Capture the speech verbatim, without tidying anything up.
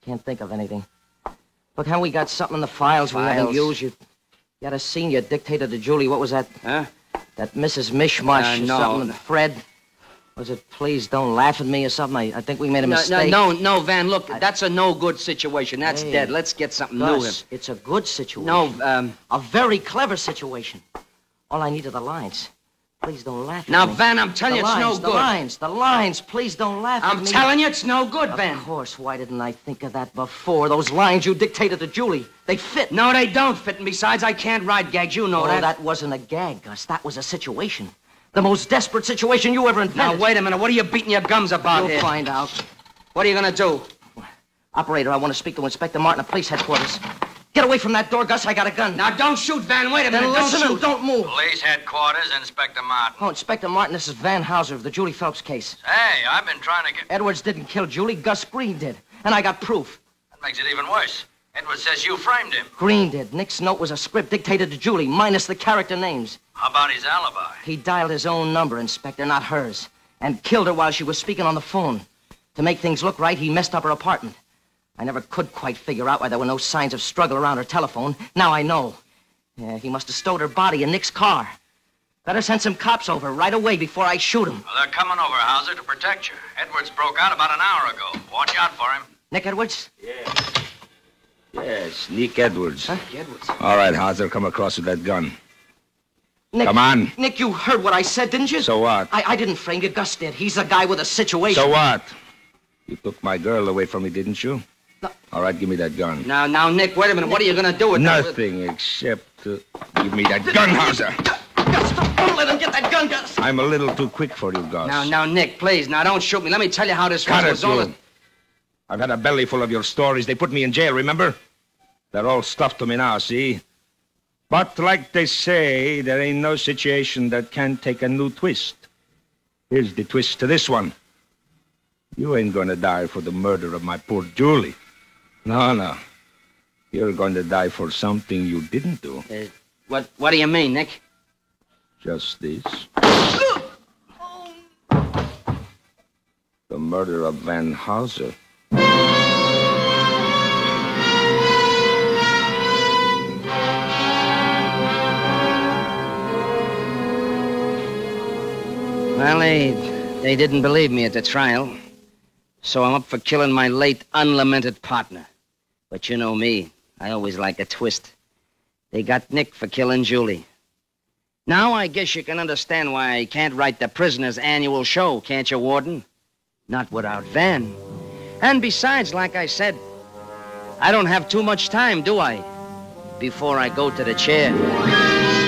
can't think of anything. Look, how we got something in the files, we haven't Files? used. You, you had a scene you dictated to Julie. What was that? Huh? That Missus Mishmash Uh, or no. something. Fred. Was it Please Don't Laugh at Me or something? I, I think we made a No, mistake. no, no, no, Van, look, that's a no-good situation. That's Hey, dead. Let's get something Gus, it's a good situation. new. No, um... A very clever situation. All I need are the lines. Please don't laugh Now, at me. Van, I'm telling the you, it's lines, no the good. The lines, the lines. Please don't laugh I'm at me. telling you, it's no good, Van. Of course. Why didn't I think of that before? Those lines you dictated to Julie, they fit. No, they don't fit. And besides, I can't write gags. You know Oh, that. that wasn't a gag, Gus. That was a situation. The most desperate situation you ever Now, invented. wait a minute. What are you beating your gums about You'll here? find out. What are you gonna do? Operator, I want to speak to Inspector Martin at police headquarters. Get away from that door, Gus. I got a gun. Now, don't shoot, Van. Wait a Then minute. listen don't and shoot. don't move. Police headquarters, Inspector Martin. Oh, Inspector Martin, this is Van Hauser of the Julie Phelps case. Hey, I've been trying to get... Edwards didn't kill Julie. Gus Green did. And I got proof. That makes it even worse. Edwards says you framed him. Green did. Nick's note was a script dictated to Julie, minus the character names. How about his alibi? He dialed his own number, Inspector, not hers, and killed her while she was speaking on the phone. To make things look right, he messed up her apartment. I never could quite figure out why there were no signs of struggle around her telephone. Now I know. Yeah, he must have stowed her body in Nick's car. Better send some cops over right away before I shoot him. Well, they're coming over, Hauser, to protect you. Edwards broke out about an hour ago. Watch out for him. Nick Edwards? Yes, Nick Edwards. Huh? Edwards. All right, Hauser, come across with that gun. Nick, Come on. Nick, you heard what I said, didn't you? So what? I, I didn't frame you. Gus did. He's the guy with a situation. So what? You took my girl away from me, didn't you? No. All right, give me that gun. Now, now, Nick, wait a minute. What are you gonna do with that? Nothing except uh, give me that gun, Hauser. Gus, don't, don't let him get that gun, Gus. I'm a little too quick for you, Gus. Now, now, Nick, please. Now, don't shoot me. Let me tell you how this Cut was. it, all you. I've had a belly full of your stories. They put me in jail, remember? They're all stuffed to me now, see? But like they say, there ain't no situation that can't take a new twist. Here's the twist to this one. You ain't gonna die for the murder of my poor Julie. No, no. You're going to die for something you didn't do. Uh, what, what do you mean, Nick? Just this. The murder of Van Hauser. Well, they, they didn't believe me at the trial. So I'm up for killing my late, unlamented partner. But you know me. I always like a twist. They got Nick for killing Julie. Now I guess you can understand why I can't write the prisoner's annual show, can't you, Warden? Not without Van. And besides, like I said, I don't have too much time, do I? Before I go to the chair.